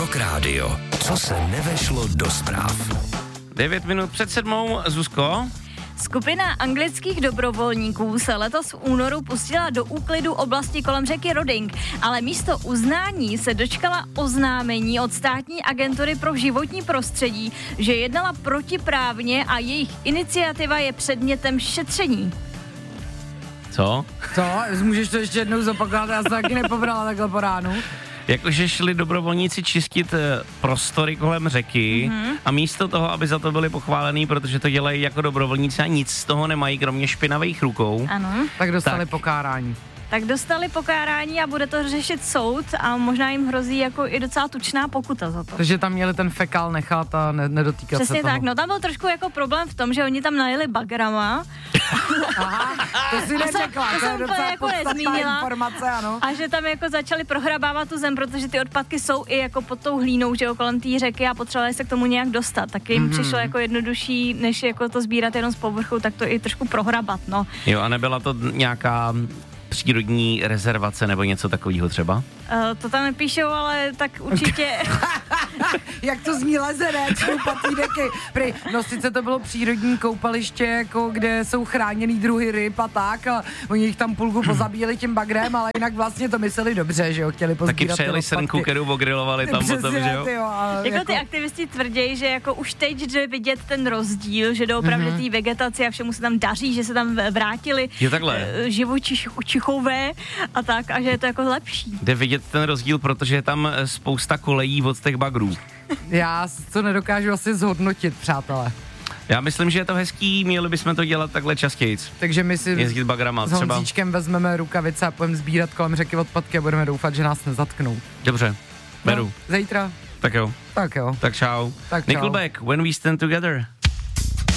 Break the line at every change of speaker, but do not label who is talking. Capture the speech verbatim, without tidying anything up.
Rock Radio. Co se nevešlo do zpráv.
Devět minut před sedmou, Zuzko.
Skupina anglických dobrovolníků se letos v únoru pustila do úklidu oblasti kolem řeky Roding, ale místo uznání se dočkala oznámení od státní agentury pro životní prostředí, že jednala protiprávně a jejich iniciativa je předmětem šetření.
Co?
Co? Můžeš to ještě jednou zopakovat, já jsem taky nepobrala takhle po ránu.
Jakože šli dobrovolníci čistit prostory kolem řeky mm-hmm. a místo toho, aby za to byli pochválení, protože to dělají jako dobrovolníci a nic z toho nemají, kromě špinavých rukou.
Ano.
Tak dostali
Tak.
pokárání.
Tak dostali pokárání a bude to řešit soud a možná jim hrozí jako i docela tučná pokuta za to.
Takže tam měli ten fekál nechat a ne, nedotýkat
Přesně
se toho.
tak, no tam byl trošku jako problém v tom, že oni tam najeli bagrama.
Aha, to si neřekla,
to
to,
jsem
je
úplně
docela
jako
podstatná
nezmínila.
informace, ano.
A že tam jako začali prohrabávat tu zem, protože ty odpadky jsou i jako pod tou hlínou, že jo, kolem té řeky a potřebovali se k tomu nějak dostat. Tak jim mm-hmm. přišlo jako jednodušší, než jako to sbírat jenom z povrchu, tak to i trošku prohrabat, no.
Jo, a nebyla to nějaká přírodní rezervace nebo něco takového třeba?
Uh, to tam nepíšou, ale tak určitě...
Jak to zní lezenec, šoupatý deky. Prý, no sice to bylo přírodní koupaliště, jako kde jsou chráněný druhy ryb a tak, a oni jich tam půlku pozabíjeli tím bagrem, ale jinak vlastně to mysleli dobře, že jo, chtěli pozbírat.
Taky přejeli srnku, kterou ogrilovali tam
Přesně,
potom, že jo?
Tyjo, a
Jako, jako ty aktivisti tvrdí, že jako už teď jde vidět ten rozdíl, že doopravdy mm-hmm. té vegetaci a všemu se tam daří, že se tam vrátili
Je takhle.
živočichové a tak a že je to jako lepší.
Jde vidět ten rozdíl, protože je tam spousta kolejí od těch bagrů.
Já to nedokážu asi zhodnotit, přátelé.
Já myslím, že je to hezký, měli bychom to dělat takhle častěji.
Takže my si
Jezdit bagrama
s
třeba.
Honzíčkem vezmeme rukavice a půjdeme sbírat kolem řeky odpadky a budeme doufat, že nás nezatknou.
Dobře, beru.
No, zítra.
Tak jo,
Tak jo.
tak čau.
Tak čau.
Nickelback, When We Stand Together.